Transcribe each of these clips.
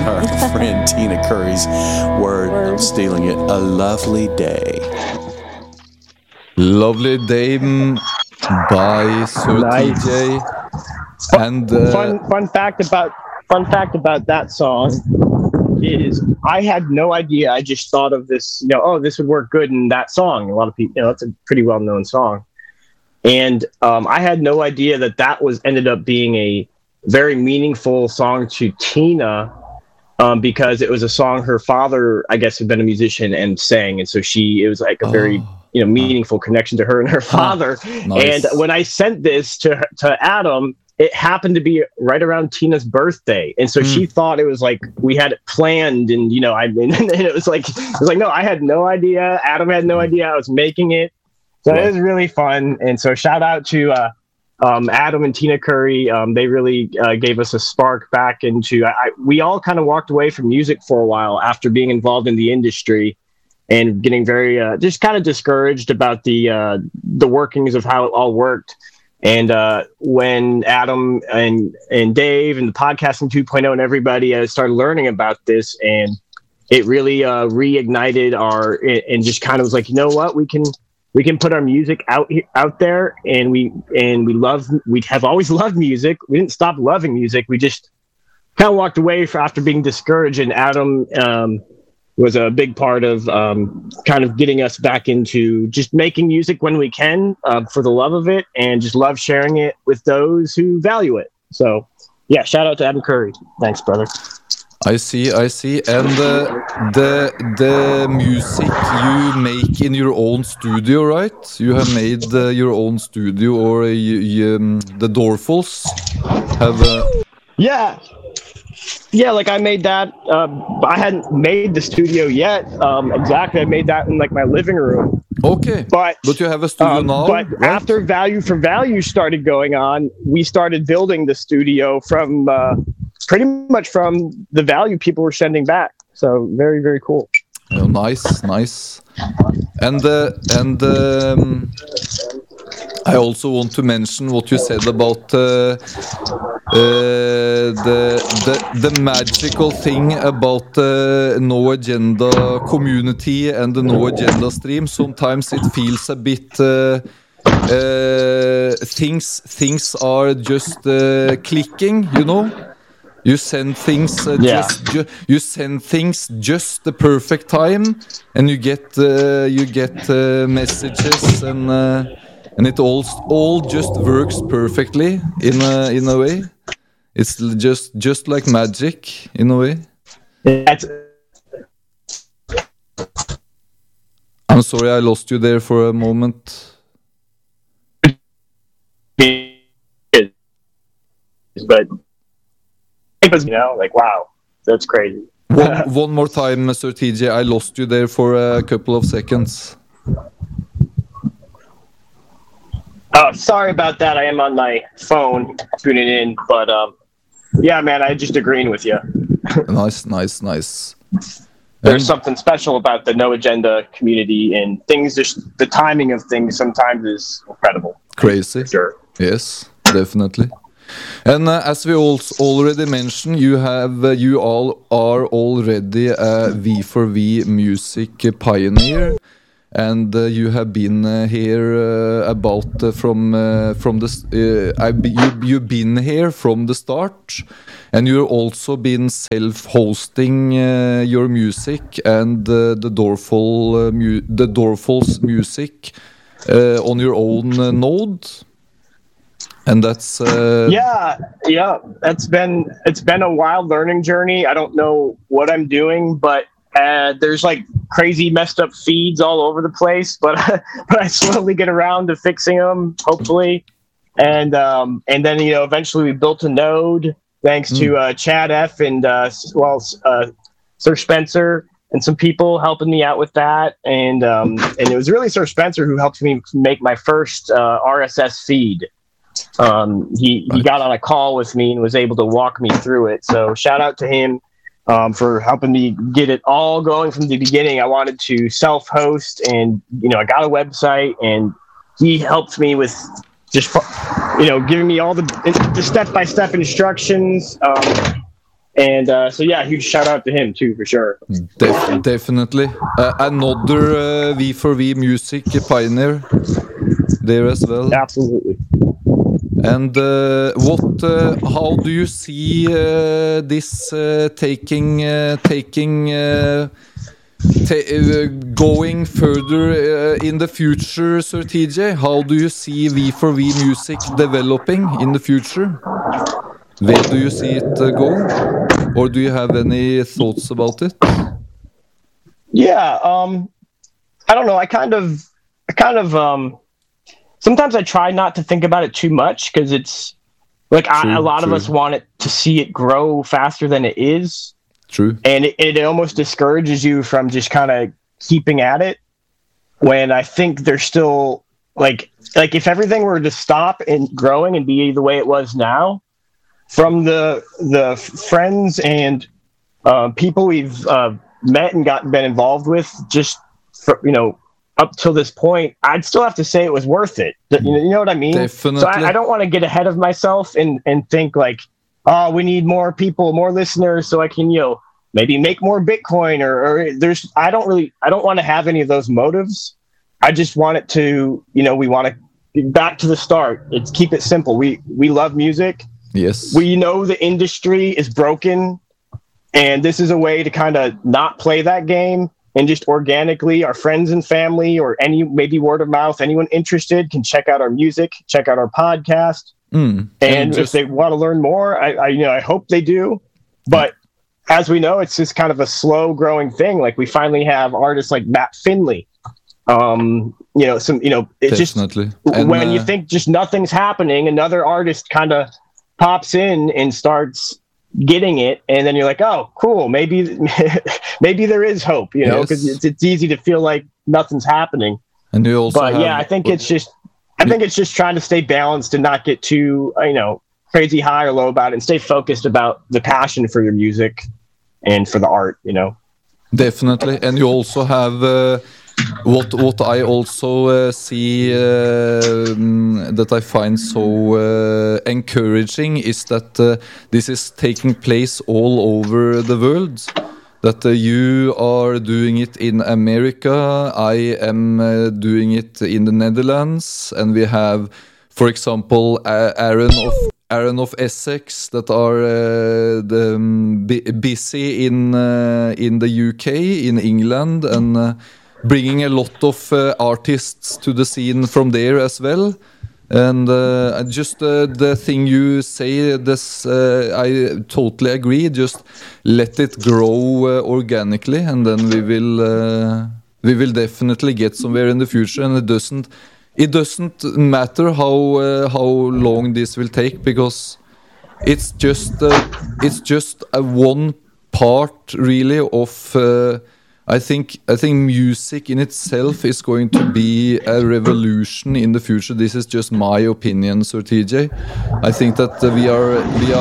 our friend Tina Curry's word. I'm stealing it. A lovely day. Lovely day by Sir Nice. TJ. And Fun fact about that song is I had no idea. I just thought of this, this would work good in that song. A lot of people, it's a pretty well-known song. And I had no idea that was ended up being a very meaningful song to Tina, because it was a song her father, I guess, had been a musician and sang. And so it was like a very meaningful connection to her and her father. Nice. And when I sent this to Adam, it happened to be right around Tina's birthday. And so she thought it was like we had it planned. And, and it was like, no, I had no idea. Adam had no idea I was making it. So it was really fun. And so shout out to Adam and Tina Curry. They really gave us a spark back into, we all kind of walked away from music for a while after being involved in the industry and getting very, just kind of discouraged about the workings of how it all worked. And when Adam and Dave and the podcasting 2.0 and everybody started learning about this, and it really reignited and just kind of was like, you know what, we can put our music out there, and we have always loved music. We didn't stop loving music. We just kind of walked away after being discouraged. And Adam was a big part of kind of getting us back into just making music when we can, for the love of it, and just love sharing it with those who value it. So yeah, shout out to Adam Curry. Thanks, brother. I see. And the music you make in your own studio, right? You have made your own studio, or the Dorfels have... Yeah, like I made that. I hadn't made the studio yet. Exactly, I made that in like my living room. Okay, but you have a studio now. But right? After Value for Value started going on, we started building the studio from pretty much from the value people were sending back. So very, very cool. Oh, nice. And I also want to mention what you said about the magical thing about the No Agenda community and the No Agenda stream. Sometimes it feels a bit things are just clicking, You send things you send things just the perfect time, and you get messages, and it all just works perfectly in a way. It's just like magic in a way. I'm sorry, I lost you there for a moment. But like, wow, that's crazy. One more time, Sir TJ, I lost you there for a couple of seconds. Oh, sorry about that. I am on my phone tuning in, but yeah, man, I just agreeing with you. Nice. There's something special about the No Agenda community, and things. Just the timing of things sometimes is incredible. Crazy. Sure. Yes, definitely. And as we also already mentioned, you all are already a V4V music pioneer, and you have been here you've been here from the start, and you've also been self-hosting your music and the Dorfels music on your own node. And that's it's been a wild learning journey. I don't know what I'm doing, but there's like crazy messed up feeds all over the place, but I slowly get around to fixing them, hopefully. And then eventually we built a node thanks to Chad F and Sir Spencer and some people helping me out with that. And it was really Sir Spencer who helped me make my first RSS feed. He got on a call with me and was able to walk me through it. So shout out to him for helping me get it all going from the beginning. I wanted to self-host, and I got a website, and he helped me with just giving me all the step-by-step instructions. And so yeah, huge shout out to him too, for sure. Definitely. Another V4V music pioneer there as well. Absolutely. And how do you see this going further in the future, Sir TJ? How do you see V4V music developing in the future? Where do you see it go? Or do you have any thoughts about it? Yeah, I don't know. I kind of sometimes I try not to think about it too much, because it's like a lot of us want it to see it grow faster than it is. True. And it almost discourages you from just kind of keeping at it, when I think there's still like if everything were to stop and growing and be the way it was now, from the friends and people we've met and been involved with, just for, up till this point, I'd still have to say it was worth it. You know what I mean? Definitely. So I don't want to get ahead of myself and think like, oh, we need more people, more listeners, so I can, maybe make more Bitcoin or I don't want to have any of those motives. I just want it to, we want to get back to the start. It's keep it simple. We love music. Yes. We know the industry is broken, and this is a way to kind of not play that game, and just organically, our friends and family, or maybe word of mouth, anyone interested can check out our music, check out our podcast. And if they want to learn more, I hope they do. But as we know, it's just kind of a slow growing thing. Like, we finally have artists like Matt Finley. It's Definitely. just when you think just nothing's happening, another artist kind of pops in and starts getting it, and then you're like, oh, cool, maybe there is hope, because it's easy to feel like nothing's happening. And you also I think it's just trying to stay balanced and not get too crazy high or low about it, and stay focused about the passion for your music and for the art. Definitely. And you also have what I also see that I find so encouraging is that this is taking place all over the world. That you are doing it in America, I am doing it in the Netherlands, and we have, for example, Aaron of Essex that are busy in the UK, in England, and bringing a lot of artists to the scene from there as well. And just the thing you say, I totally agree. Just let it grow organically, and then we will definitely get somewhere in the future. And it doesn't matter how long this will take, because it's just a one part really of. I think music in itself is going to be a revolution in the future. This is just my opinion, Sir TJ. I think that we are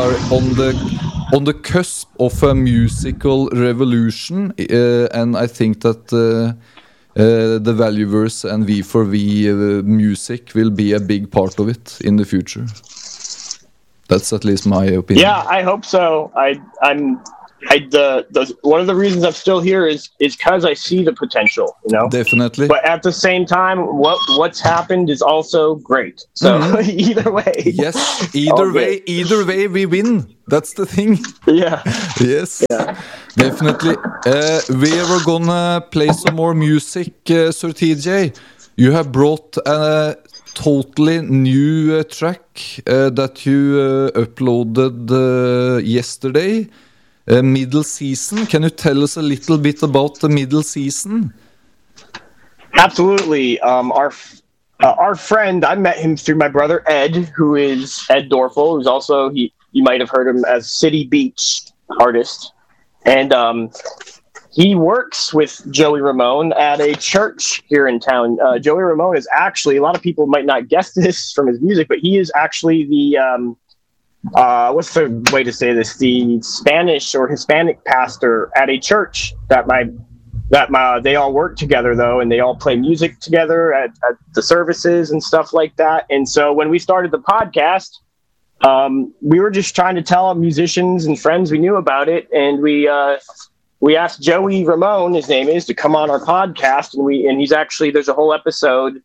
on the cusp of a musical revolution, and I think that the Valueverse and V4V music will be a big part of it in the future. That's at least my opinion. Yeah, I hope so. One of the reasons I'm still here is because I see the potential, Definitely. But at the same time, what's happened is also great. So either way. Yes, either way we win. That's the thing. Yeah. Yes. Yeah. Definitely. We are gonna play some more music, Sir TJ. You have brought a totally new track that you uploaded yesterday. Middle Season. Can you tell us a little bit about the Middle Season? Absolutely. Our friend, I met him through my brother Ed, who is Ed Dorfel, who's also, you might have heard him as City Beach artist. And he works with Joey Ramone at a church here in town. Joey Ramone is actually, a lot of people might not guess this from his music, but he is actually the... what's the way to say this? The Spanish or Hispanic pastor at a church that they all work together though, and they all play music together at the services and stuff like that. And so when we started the podcast, we were just trying to tell musicians and friends we knew about it, and we asked Joey Ramone, his name is, to come on our podcast, and he's actually, there's a whole episode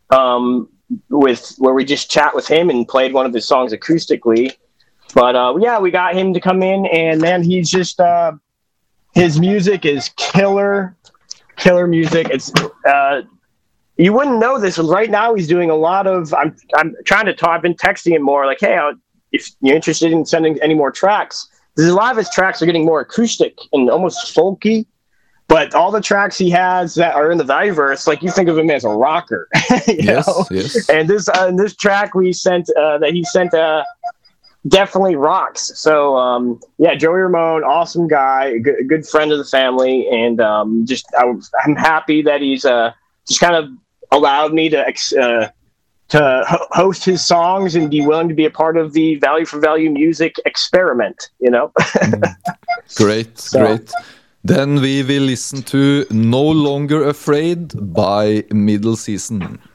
where we just chat with him and played one of his songs acoustically. But yeah, we got him to come in, and man, he's just his music is killer music. It's you wouldn't know this. Right now, he's doing a lot of. I'm trying to talk. I've been texting him more, like, hey, if you're interested in sending any more tracks, because a lot of his tracks are getting more acoustic and almost folky. But all the tracks he has that are in the Valueverse, like, you think of him as a rocker, you know? Yes. And this track we sent that he sent definitely rocks. So yeah, Joey Ramone, awesome guy, good friend of the family, and I'm happy that he's just kind of allowed me to host his songs and be willing to be a part of the Value for Value music experiment, you know? Great. Then we will listen to No Longer Afraid by Middle Season.